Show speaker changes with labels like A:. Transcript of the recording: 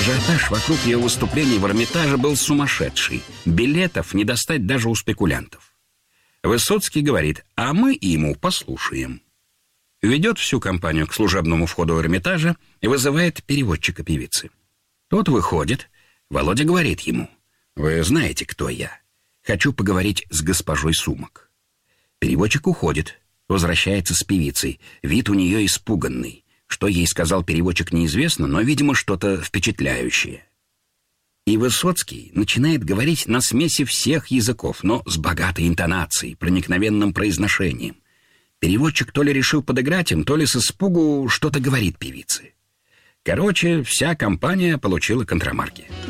A: Ажиотаж вокруг ее выступлений в Эрмитаже был сумасшедший. Билетов не достать даже у спекулянтов. Высоцкий говорит: а мы ему послушаем. Ведет всю компанию к служебному входу Эрмитажа и вызывает переводчика певицы. Тот выходит. Володя говорит ему: вы знаете, кто я. Хочу поговорить с госпожой Сумок. Переводчик уходит, возвращается с певицей. Вид у нее испуганный. Что ей сказал переводчик, неизвестно, но, видимо, что-то впечатляющее. И Высоцкий начинает говорить на смеси всех языков, но с богатой интонацией, проникновенным произношением. Переводчик то ли решил подыграть им, то ли с испугу что-то говорит певице. Короче, вся компания получила контрамарки.